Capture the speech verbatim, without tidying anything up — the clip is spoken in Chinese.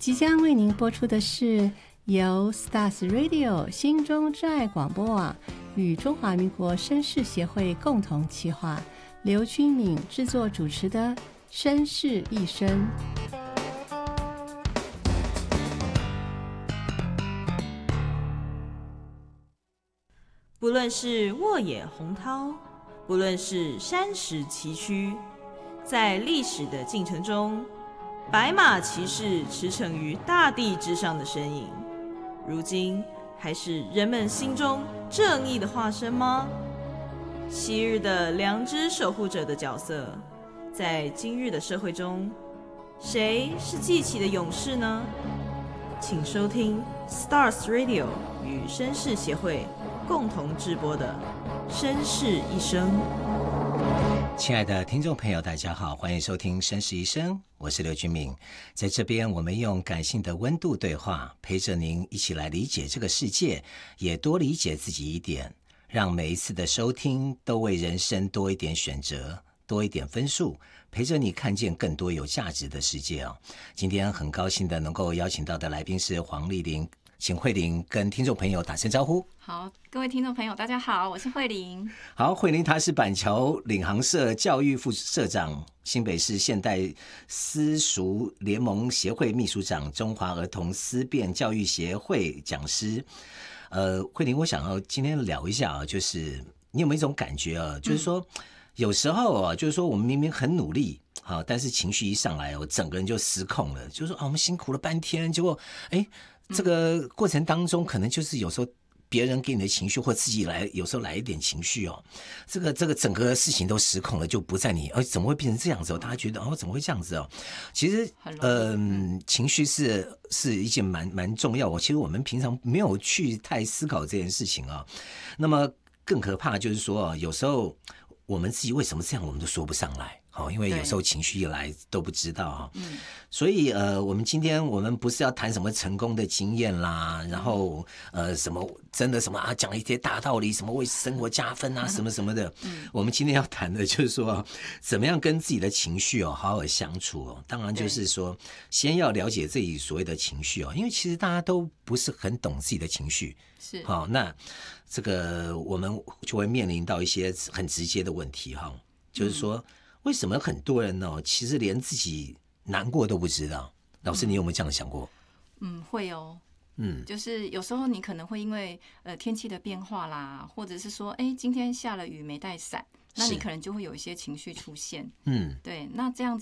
即将为您播出的是由 Stars Radio 心中之爱广播网与中华民国绅士协会共同企划，刘君敏制作主持的《绅士一生》。 不论是沃野洪涛，不论是山石崎岖，在历史的进程中，白马骑士驰骋于大地之上的身影，如今还是人们心中正义的化身吗？昔日的良知守护者的角色，在今日的社会中，谁是记起的勇士呢？请收听 Stars Radio 与绅士协会共同制播的《绅士一生》。 亲爱的听众朋友，大家好，欢迎收听《绅士一生》，我是刘君敏。在这边，我们用感性的温度对话，陪着您一起来理解这个世界，也多理解自己一点，让每一次的收听都为人生多一点选择，多一点分数，陪着你看见更多有价值的世界哦。今天很高兴的能够邀请到的来宾是黄丽玲，请慧玲跟听众朋友打声招呼。 好，各位听众朋友，大家好，我是慧玲。 好，慧玲她是板桥领航社教育副社长，新北市现代私塾联盟协会秘书长，中华儿童思辨教育协会讲师。呃，慧玲，我想要今天聊一下啊，就是你有没有一种感觉啊，就是说、嗯、有时候啊，就是说我们明明很努力。好，但是情绪一上来，我整个人就失控了。就是说啊，我们辛苦了半天，结果，哎，这个过程当中，可能就是有时候别人给你的情绪，或自己来，有时候来一点情绪哦，这个这个整个事情都失控了，就不在你，哎，怎么会变成这样子哦？大家觉得哦，怎么会这样子哦？其实，嗯、呃，情绪是是一件蛮蛮重要。我其实我们平常没有去太思考这件事情啊、哦。那么更可怕就是说，有时候我们自己为什么这样，我们都说不上来。哦，因为有时候情绪一来都不知道啊、嗯，所以呃，我们今天我们不是要谈什么成功的经验啦，然后呃什么真的什么啊，讲一些大道理，什么为生活加分啊，什么什么的。嗯、我们今天要谈的就是说，怎么样跟自己的情绪哦好好相处哦。当然就是说，先要了解自己所谓的情绪哦，因为其实大家都不是很懂自己的情绪。 是， 好、哦，那这个我们就会面临到一些很直接的问题哈、哦，就是说。嗯为什么很多人呢？其实连自己难过都不知道。老师，你有没有这样想过？ 嗯，会哦。 嗯， 就是有时候你可能会因为呃天气的变化啦，或者是说，哎，今天下了雨没带伞，那你可能就会有一些情绪出现。 嗯， 对，那这样